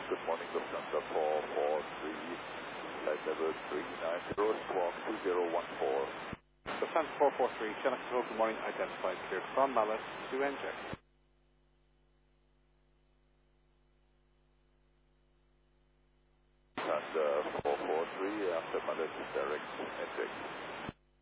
Good morning, Lufthansa 443, flight level 390, squawk 2014. Lufthansa 443, Chinook Control, good morning, identified cleared from Mallet to NJ. Lufthansa 443, after Mallet, direct NJ.